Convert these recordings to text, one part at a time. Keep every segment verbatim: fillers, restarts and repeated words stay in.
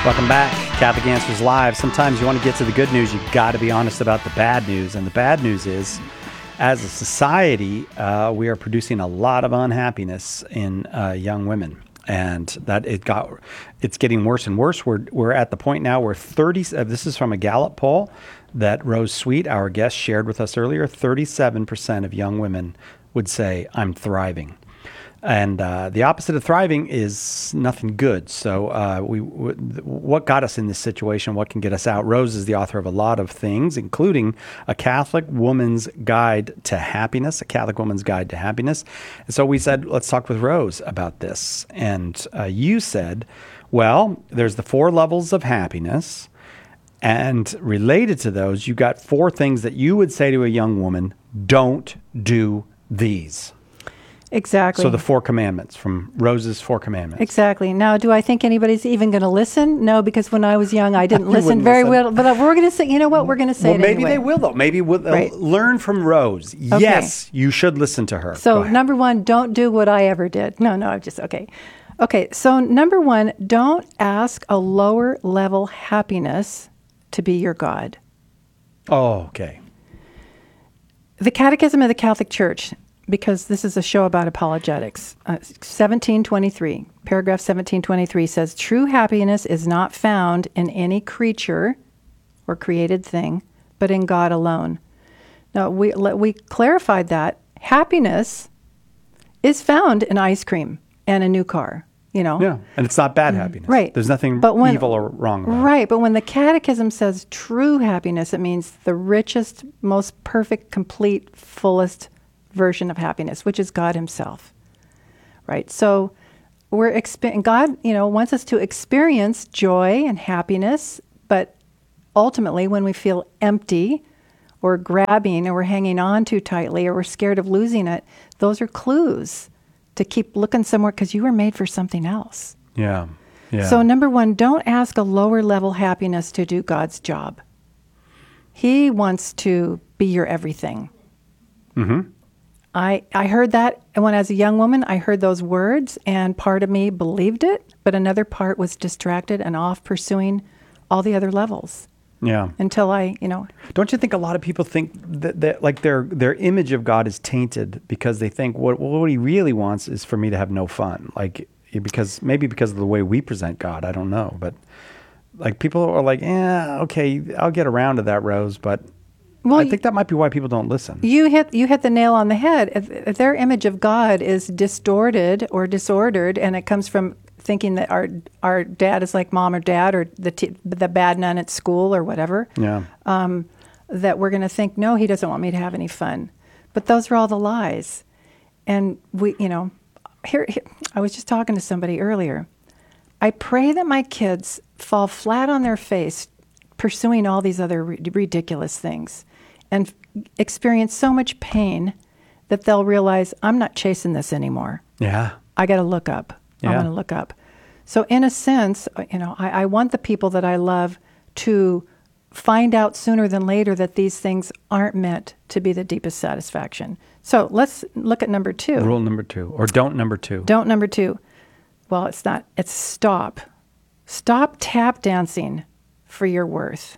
Welcome back. Catholic Answers Live. Sometimes you want to get to the good news, you've got to be honest about the bad news. And the bad news is, as a society, uh, we are producing a lot of unhappiness in uh, young women. And that it got, it's getting worse and worse. We're we're at the point now where thirty. Uh, this is from a Gallup poll that Rose Sweet, our guest, shared with us earlier. thirty-seven percent of young women would say, "I'm thriving." And uh, the opposite of thriving is nothing good. So uh, we, w- what got us in this situation? What can get us out? Rose is the author of a lot of things, including A Catholic Woman's Guide to Happiness, A Catholic Woman's Guide to Happiness. And so we said, let's talk with Rose about this. And uh, you said, well, there's the four levels of happiness. And related to those, you got four things that you would say to a young woman, don't do these. Exactly. So the four commandments from Rose's Four Commandments. Exactly. Now, do I think anybody's even going to listen? No, because when I was young, I didn't listen very listen. well. But we're going to say, you know what? We're going to say well, it maybe anyway. they will, though. Maybe we'll, they'll Right. learn from Rose. Okay. Yes, you should listen to her. Go So ahead. number one, don't do what I ever did. No, no, I'm just, okay. Okay, so number one, don't ask a lower level happiness to be your God. Oh, okay. The Catechism of the Catholic Church, because this is a show about apologetics, uh, seventeen twenty-three, paragraph seventeen twenty-three says, true happiness is not found in any creature or created thing, but in God alone. Now, we, we clarified that happiness is found in ice cream and a new car, you know? Yeah, and it's not bad happiness. Right. There's nothing But when- evil or wrong about it. Right, but when the Catechism says true happiness, it means the richest, most perfect, complete, fullest version of happiness, which is God himself. Right? So we're exp- God, you know, wants us to experience joy and happiness, but ultimately when we feel empty or grabbing or we're hanging on too tightly or we're scared of losing it, those are clues to keep looking somewhere because you were made for something else. Yeah, yeah. So number one, don't ask a lower level happiness to do God's job. He wants to be your everything. Mm-hmm. I, I heard that, and when as a young woman, I heard those words, and part of me believed it, but another part was distracted and off pursuing all the other levels Yeah. until I, you know, Don't you think a lot of people think that, that like their their image of God is tainted because they think what what he really wants is for me to have no fun, like because maybe because of the way we present God, I don't know, but like people are like, yeah, okay, I'll get around to that, Rose, but well, I think that might be why people don't listen. you hit you hit the nail on the head. If, if their image of God is distorted or disordered, and it comes from thinking that our our dad is like mom or dad, or the t- the bad nun at school or whatever. Yeah. Um, that we're going to think, no, he doesn't want me to have any fun. But those are all the lies. And we, you know, here, here I was just talking to somebody earlier. I pray that my kids fall flat on their face pursuing all these other ri- ridiculous things and f- experience so much pain that they'll realize, I'm not chasing this anymore. Yeah. I got to look up. I Yeah. want to look up. So in a sense, you know, I, I want the people that I love to find out sooner than later that these things aren't meant to be the deepest satisfaction. So let's look at number two. Rule number two, or don't number two. Don't number two. Well, it's not. It's stop. Stop tap dancing for your worth.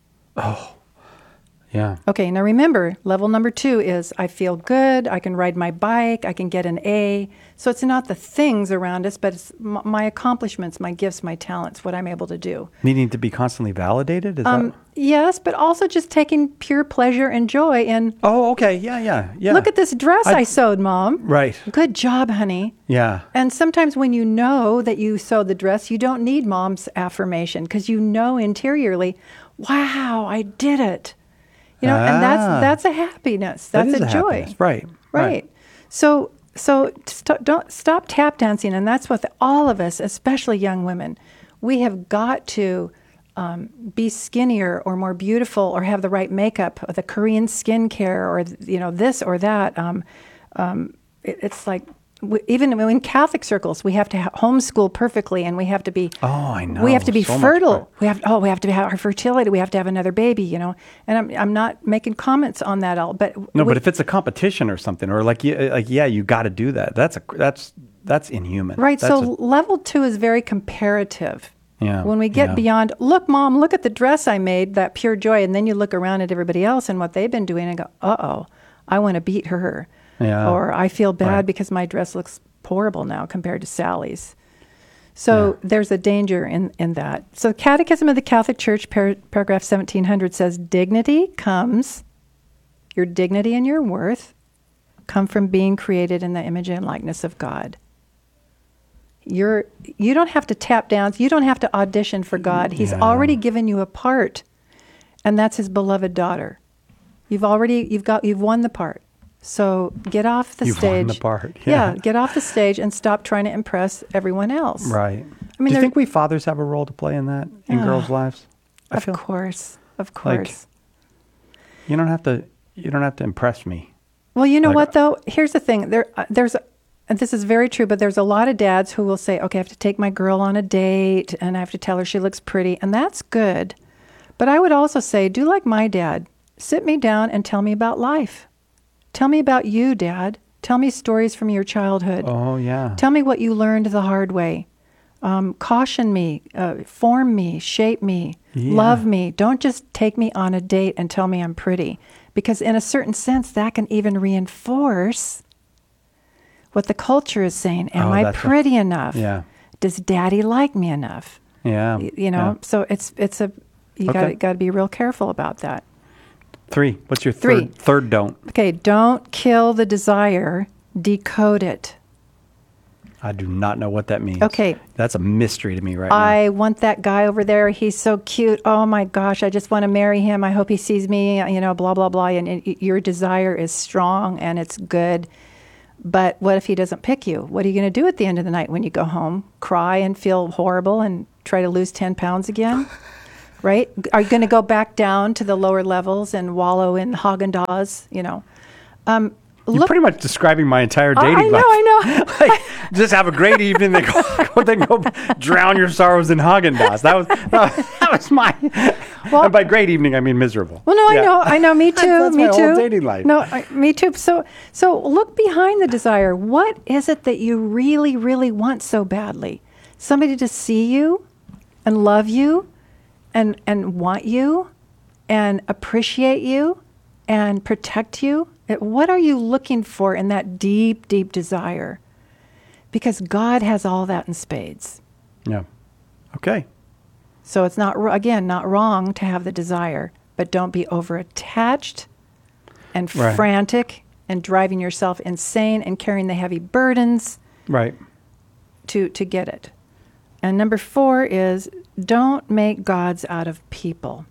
Yeah. Okay, now remember, level number two is I feel good, I can ride my bike, I can get an A. So it's not the things around us, but it's m- my accomplishments, my gifts, my talents, what I'm able to do. Needing to be constantly validated? Is Um, that? yes, but also just taking pure pleasure and joy in, Oh, okay. Yeah, yeah, yeah. look at this dress I, I- sewed, Mom. Right. Good job, honey. Yeah. And sometimes when you know that you sewed the dress, you don't need Mom's affirmation because you know interiorly, wow, I did it. You know, and Ah. that's that's a happiness. That That's is a joy. happiness. Right. Right. So so st- don't stop tap dancing, and that's what the, all of us, especially young women, we have got to um, be skinnier or more beautiful, or have the right makeup, or the Korean skincare, or you know this or that. Um, um, it, it's like we, even in Catholic circles, we have to ha- homeschool perfectly, and we have to be. Oh, I know. We have to be So much fertile. fun. We have oh, we have to have our fertility. We have to have another baby. You know, and I'm I'm not making comments on that all, but No, we- but if it's a competition or something, or like, yeah, like yeah, you got to do that. That's a that's that's inhuman. Right. That's So a- level two is very comparative. Yeah. When we get yeah. beyond, look, Mom, look at the dress I made, that pure joy, and then you look around at everybody else and what they've been doing and go, uh-oh, I want to beat her. Yeah. Or I feel bad Right. because my dress looks horrible now compared to Sally's. So Yeah. there's a danger in, in that. So the Catechism of the Catholic Church, par- paragraph seventeen hundred says, dignity comes, your dignity and your worth come from being created in the image and likeness of God. You're, you don't have to tap down. You don't have to audition for God. He's Yeah. already given you a part, and that's his beloved daughter. You've already, you've got, you've won the part. So get off the You've stage. won the part. Yeah. Yeah. Get off the stage and stop trying to impress everyone else. Right. I mean, Do you there- think we fathers have a role to play in that in Oh, girls' lives? I Of feel course, of course. you don't have to. You don't have to impress me. Well, you know Like- what though? Here's the thing. There, uh, there's, and this is very true. But there's a lot of dads who will say, "Okay, I have to take my girl on a date, and I have to tell her she looks pretty," and that's good. But I would also say, do like my dad. Sit me down and tell me about life. Tell me about you, Dad. Tell me stories from your childhood. Oh yeah. Tell me what you learned the hard way. Um, caution me, uh, form me, shape me, Yeah. love me. Don't just take me on a date and tell me I'm pretty. Because in a certain sense, that can even reinforce what the culture is saying. Am Oh, I that's a- pretty enough? Yeah. Does Daddy like me enough? Yeah. Y- You know, yeah. so it's it's a you Okay. got got to be real careful about that. Three. What's your Three. third? Third don't. Okay, don't kill the desire, decode it. I do not know what that means. Okay. That's a mystery to me right I want that guy over there. He's so cute. Oh my gosh, I just want to marry him. I hope he sees me, you know, blah, blah, blah. And it, your desire is strong and it's good. But what if he doesn't pick you? What are you going to do at the end of the night when you go home? Cry and feel horrible and try to lose ten pounds again? Right? Are you going to go back down to the lower levels and wallow in Haagen-Dazs, you know? Um, now. You're pretty much describing my entire dating I know, life. I know. like, just have a great evening, then go, then go drown your sorrows in Haagen-Dazs. That was that was my. Well- and by great evening, I mean miserable. Well, no, Yeah. I know, I know. Me too. That's me my too. whole dating life. No, I, me too. So, so look behind the desire. What is it that you really, really want so badly? Somebody to see you, and love you, and and want you, and appreciate you, and protect you. It- what are you looking for in that deep, deep desire? Because God has all that in spades. Yeah. Okay. So it's not, wr- again, not wrong to have the desire, but don't be over attached and Right. frantic and driving yourself insane and carrying the heavy burdens Right. to, to get it. And number four is don't make gods out of people.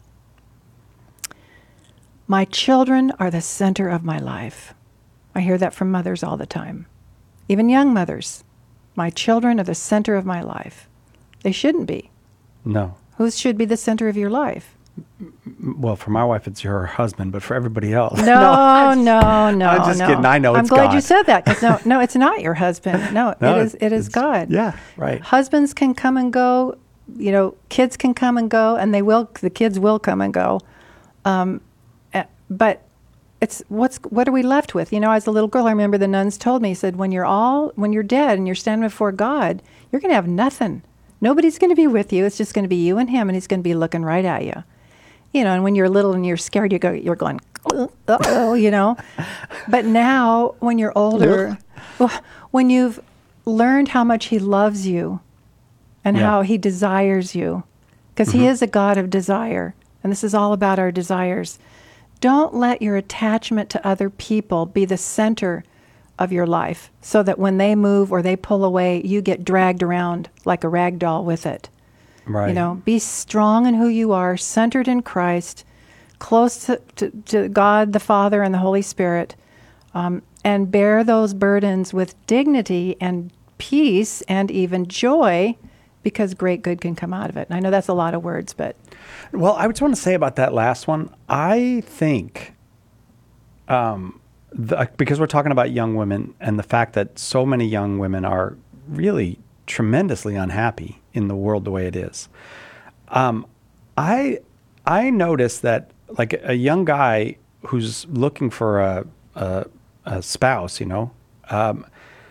My children are the center of my life. I hear that from mothers all the time, even young mothers. My children are the center of my life. They shouldn't be. No. Who should be the center of your life? Well, for my wife, it's her husband, but for everybody else. No, no, no. I'm just no. kidding. I know I'm it's glad you God. said that because no, no, it's not your husband. No, No, it is. It is it's- God. yeah, right. Husbands can come and go. You know, kids can come and go, and they will. The kids will come and go. Um, eh, but it's what's what are we left with? You know, as a little girl, I remember the nuns told me, said, when you're all when you're dead and you're standing before God, you're going to have nothing. Nobody's going to be with you. It's just going to be you and him, and he's going to be looking right at you. You know, and when you're little and you're scared, you go, you're going, uh-oh, you know. But now, when you're older, well, when you've learned how much he loves you and Yeah. how he desires you, because he is a God of desire, and this is all about our desires. Don't let your attachment to other people be the center of your life so that when they move or they pull away, you get dragged around like a rag doll with it. Right. You know, be strong in who you are, centered in Christ, close to, to, to God the Father and the Holy Spirit, um, and bear those burdens with dignity and peace and even joy, because great good can come out of it. And I know that's a lot of words, but Well, I just want to say about that last one. I think, um, the, because we're talking about young women and the fact that so many young women are really tremendously unhappy in the world the way it is. Um, I I notice that like a young guy who's looking for a a, a spouse, you know, um,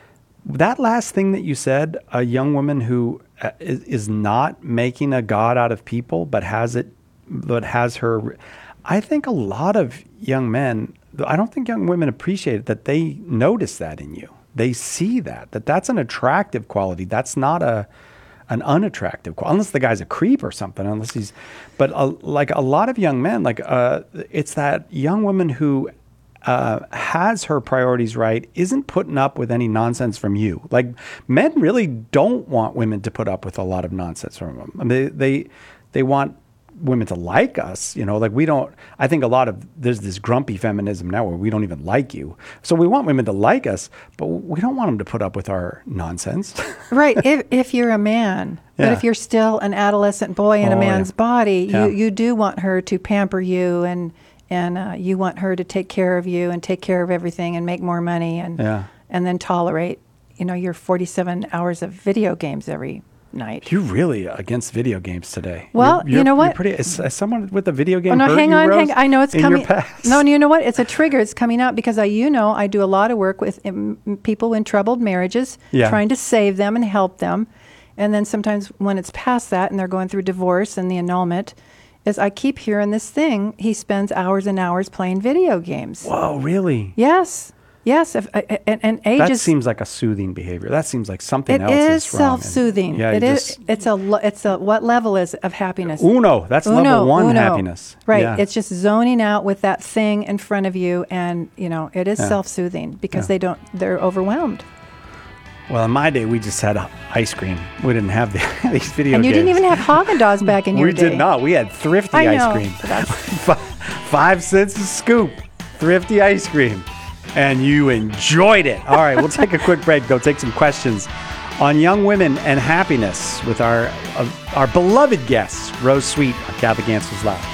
that last thing that you said, a young woman who uh, is, is not making a god out of people, but has it, but has her, I think a lot of young men, I don't think young women appreciate it, that they notice that in you. They see that, that that's an attractive quality. That's not a, an unattractive quality, unless the guy's a creep or something, unless he's, but a, like a lot of young men, like uh, it's that young woman who uh, has her priorities right, isn't putting up with any nonsense from you. Like men really don't want women to put up with a lot of nonsense from them. I mean, they, they, they want women to like us, you know, like we don't, I think a lot of, there's this grumpy feminism now where we don't even like you. So we want women to like us, but we don't want them to put up with our nonsense. Right. If, if you're a man, Yeah. but if you're still an adolescent boy in Oh, a man's yeah. body, Yeah. you, you do want her to pamper you and, and uh, you want her to take care of you and take care of everything and make more money and, Yeah. and then tolerate, you know, your forty-seven hours of video games every night. You're really against video games today. Well, You're- you you're- know you're what? Pretty, is, is someone with a video game Oh, no, hurt hang you, on, Rose, hang I know it's in coming. your past? No, you know what? It's a trigger. It's coming out because I, you know, I do a lot of work with um, people in troubled marriages, Yeah. trying to save them and help them. And then sometimes when it's past that and they're going through divorce and the annulment, is I keep hearing this thing. He spends hours and hours playing video games. Whoa, really? Yes. Yes. If, uh, and, and age That is, seems like a soothing behavior. That seems like something it else is is wrong. And- self-soothing. Yeah, it you is. just- It's a. lo- It's a. What level is of happiness? Uno. That's level one uno. happiness. Right. Yeah. It's just zoning out with that thing in front of you, and you know it is Yeah. self-soothing because Yeah. they don't. They're overwhelmed. Well, in my day, we just had ice cream. We didn't have the, these video And you games. didn't even have Haagen-Dazs back in your We day. did not. We had Thrifty I ice know, cream. but that's- Fi- Five cents a scoop. Thrifty ice cream. And you enjoyed it. All right, we'll take a quick break. Go take some questions on young women and happiness with our uh, our beloved guests, Rose Sweet on Catholic Answers Live.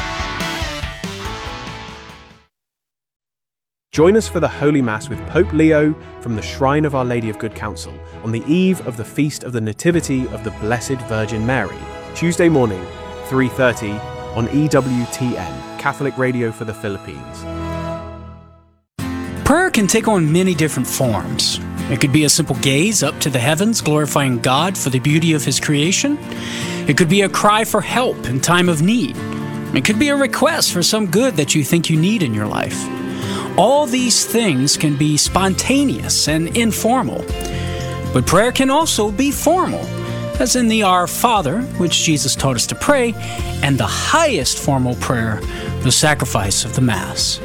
Join us for the Holy Mass with Pope Leo from the Shrine of Our Lady of Good Counsel on the eve of the Feast of the Nativity of the Blessed Virgin Mary, Tuesday morning, three thirty on E W T N, Catholic Radio for the Philippines. Prayer can take on many different forms. It could be a simple gaze up to the heavens, glorifying God for the beauty of His creation. It could be a cry for help in time of need. It could be a request for some good that you think you need in your life. All these things can be spontaneous and informal. But prayer can also be formal, as in the Our Father, which Jesus taught us to pray, and the highest formal prayer, the sacrifice of the Mass.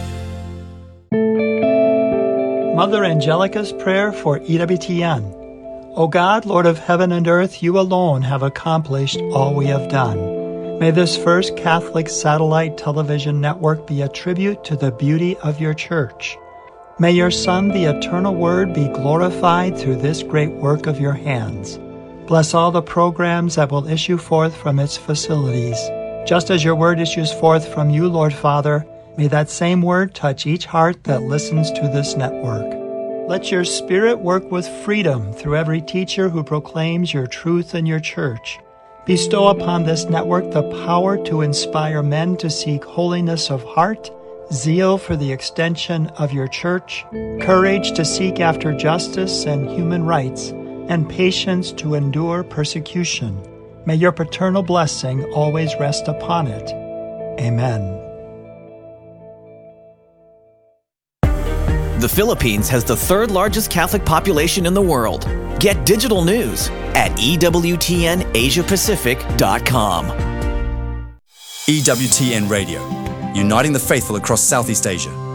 Mother Angelica's Prayer for E W T N. O God, Lord of heaven and earth, you alone have accomplished all we have done. May this first Catholic satellite television network be a tribute to the beauty of your Church. May your Son, the eternal Word, be glorified through this great work of your hands. Bless all the programs that will issue forth from its facilities. Just as your Word issues forth from you, Lord Father, may that same Word touch each heart that listens to this network. Let your Spirit work with freedom through every teacher who proclaims your truth in your Church. Bestow upon this network the power to inspire men to seek holiness of heart, zeal for the extension of your Church, courage to seek after justice and human rights, and patience to endure persecution. May your paternal blessing always rest upon it. Amen. The Philippines has the third largest Catholic population in the world. Get digital news at E W T N Asia Pacific dot com. E W T N Radio, uniting the faithful across Southeast Asia.